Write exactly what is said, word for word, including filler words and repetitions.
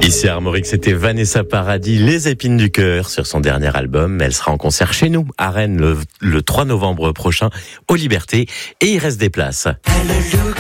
Ici à Armorique, c'était Vanessa Paradis, Les Épines du Cœur, sur son dernier album. Elle sera en concert chez nous, à Rennes, le, le trois novembre prochain, aux Libertés. Et il reste des places.